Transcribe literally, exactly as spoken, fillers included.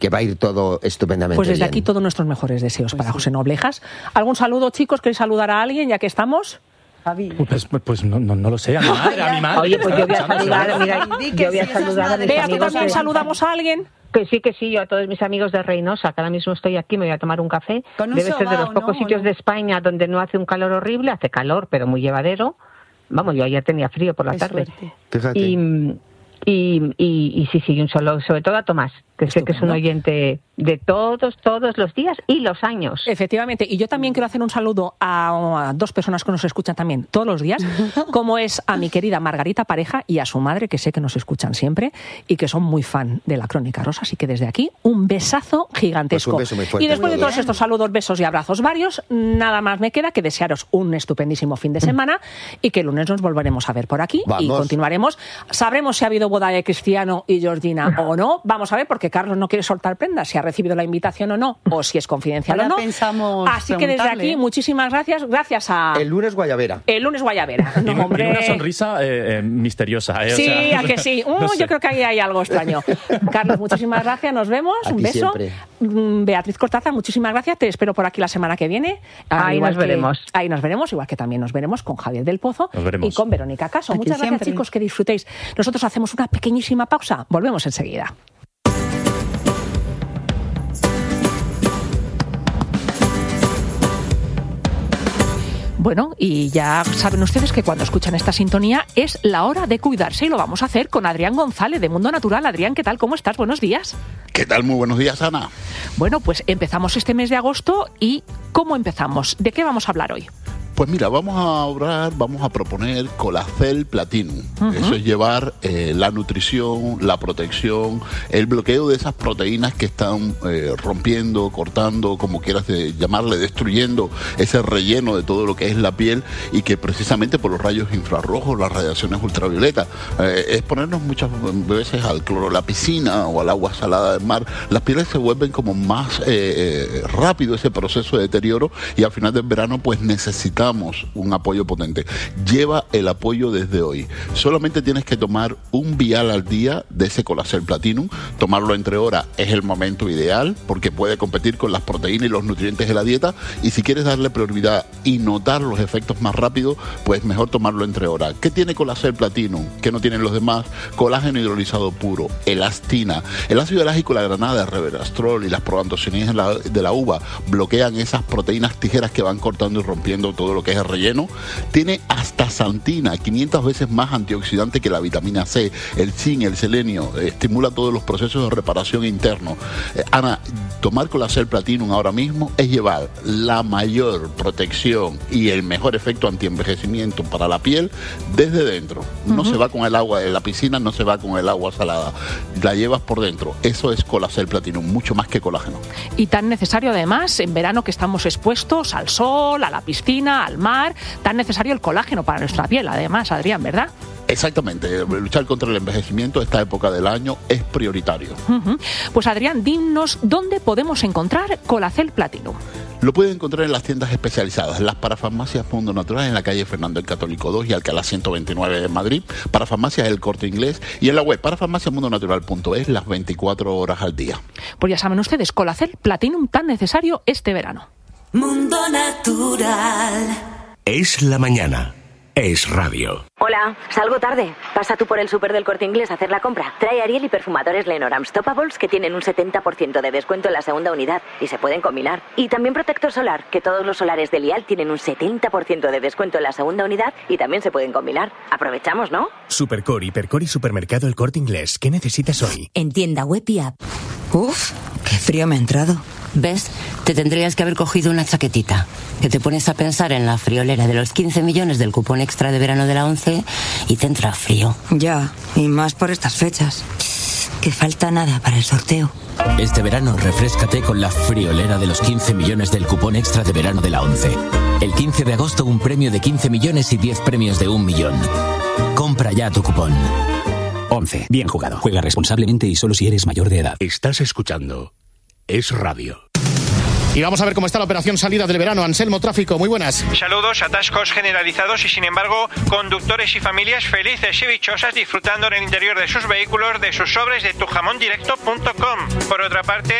que va a ir todo estupendamente Pues desde bien. aquí todos nuestros mejores deseos Pues para sí. José Noblejas. ¿Algún saludo, chicos? ¿Queréis saludar a alguien ya que estamos? Javi. Pues, pues, pues no, no, no lo sé, a mi madre, a mi madre. Oye, pues yo voy a saludar, mira, Di que yo voy a sí, esas saludar a mis madres. Vea, ¿tú amigos también de- saludamos a alguien? Que sí, que sí, yo a todos mis amigos de Reynosa, que ahora mismo estoy aquí, me voy a tomar un café. Con un Debe ser de los sobao, pocos ¿no? sitios ¿O no? de España donde no hace un calor horrible, hace calor, pero muy llevadero. Vamos, yo ayer tenía frío por la Qué tarde. suerte. Fíjate. Y, y, y, y sí, sí, un solo, sobre todo a Tomás, que sé que es un Estupendo. oyente de todos, todos los días y los años. Efectivamente, y yo también quiero hacer un saludo a, a dos personas que nos escuchan también todos los días, como es a mi querida Margarita Pareja y a su madre, que sé que nos escuchan siempre y que son muy fan de la Crónica Rosa, así que desde aquí un besazo gigantesco. Pues un beso muy fuerte y después a de todos. todos estos saludos, besos y abrazos varios, nada más me queda que desearos un estupendísimo fin de semana y que el lunes nos volveremos a ver por aquí y Vamos. continuaremos. Sabremos si ha habido boda de Cristiano y Georgina o no. Vamos a ver, porque Carlos no quiere soltar prendas, si ha recibido la invitación o no, o si es confidencial Ahora o no. pensamos Así que desde preguntarle. aquí, muchísimas gracias. Gracias a... El lunes Guayabera. El lunes Guayabera. No, Tiene, tiene hombre. una sonrisa eh, eh, misteriosa. Eh, o Sí, sea, a que sí. Uh, no sé. Yo creo que ahí hay algo extraño. Carlos, muchísimas gracias. Nos vemos. A Un ti beso. siempre. Mm, Beatriz Cortázar, muchísimas gracias. Te espero por aquí la semana que viene. Al Ahí igual nos que- veremos. Ahí nos veremos, igual que también nos veremos con Javier del Pozo Nos veremos. y con Verónica Caso. Aquí Muchas gracias, siempre. chicos, que disfrutéis. Nosotros hacemos una pequeñísima pausa. Volvemos enseguida. Bueno, y ya saben ustedes que cuando escuchan esta sintonía es la hora de cuidarse y lo vamos a hacer con Adrián González de Mundo Natural. Adrián, ¿qué tal? ¿Cómo estás? Buenos días. ¿Qué tal? Muy buenos días, Ana. Bueno, pues empezamos este mes de agosto y ¿cómo empezamos? ¿De qué vamos a hablar hoy? Pues mira, vamos a hablar, vamos a proponer Colacel Platinum. Eso es llevar eh, la nutrición, la protección, el bloqueo de esas proteínas que están eh, rompiendo, cortando, como quieras de llamarle, destruyendo ese relleno de todo lo que es la piel y que precisamente por los rayos infrarrojos, las radiaciones ultravioletas, eh, exponernos muchas veces al cloro de la piscina o al agua salada del mar, las pieles se vuelven como más eh, eh, rápido ese proceso de deterioro y al final del verano pues necesitamos un apoyo potente. Lleva el apoyo desde hoy. Solamente tienes que tomar un vial al día de ese Colacel Platinum. Tomarlo entre horas es el momento ideal porque puede competir con las proteínas y los nutrientes de la dieta y si quieres darle prioridad y notar los efectos más rápido, pues mejor tomarlo entre horas. ¿Qué tiene Colacel Platinum? ¿Qué no tienen los demás? Colágeno hidrolizado puro, elastina, el ácido elágico, la granada, el resveratrol y las proantocianinas de la, de la uva bloquean esas proteínas tijeras que van cortando y rompiendo todo lo que es el relleno. Tiene astaxantina, quinientas veces más antioxidante que la vitamina C, el zinc, el selenio, eh, estimula todos los procesos de reparación interno. Eh, Ana, tomar Colacel Platinum ahora mismo es llevar la mayor protección y el mejor efecto antienvejecimiento para la piel desde dentro. No se va con el agua de la piscina, no se va con el agua salada, la llevas por dentro. Eso es Colacel Platinum, mucho más que colágeno. Y tan necesario además, en verano que estamos expuestos al sol, a la piscina, al mar, tan necesario el colágeno para nuestra piel, además, Adrián, ¿verdad? Exactamente, luchar contra el envejecimiento esta época del año es prioritario. Ujú. Pues Adrián, dinos dónde podemos encontrar Colacel Platinum. Lo pueden encontrar en las tiendas especializadas, las parafarmacias Mundo Natural en la calle Fernando el Católico dos y Alcalá ciento veintinueve de Madrid, parafarmacias El Corte Inglés y en la web parafarmacia mundo natural punto es las veinticuatro horas al día. Pues ya saben ustedes, Colacel Platinum tan necesario este verano. Mundo Natural. Es la mañana. Es radio. Hola, salgo tarde. Pasa tú por el súper del Corte Inglés a hacer la compra. Trae Ariel y perfumadores Lenor Stoppables que tienen un setenta por ciento de descuento en la segunda unidad y se pueden combinar. Y también protector solar, que todos los solares de Lial tienen un setenta por ciento de descuento en la segunda unidad y también se pueden combinar. Aprovechamos, ¿no? Supercore, Hipercore y Supermercado El Corte Inglés. ¿Qué necesitas hoy? En tienda web y app. Uf, qué frío me ha entrado. ¿Ves? Te tendrías que haber cogido una chaquetita. Que te pones a pensar en la friolera de los quince millones del cupón extra de verano de la ONCE y te entra frío. Ya, y más por estas fechas. Que falta nada para el sorteo. Este verano refréscate con la friolera de los quince millones del cupón extra de verano de la ONCE. El quince de agosto un premio de quince millones y diez premios de un millón. Compra ya tu cupón. ONCE. Bien jugado. Juega responsablemente y solo si eres mayor de edad. Estás escuchando Es Radio. Y vamos a ver cómo está la operación salida del verano. Anselmo, tráfico, muy buenas. Saludos, atascos generalizados y sin embargo conductores y familias felices y dichosas disfrutando en el interior de sus vehículos de sus sobres de tu jamón directo punto com. Por otra parte,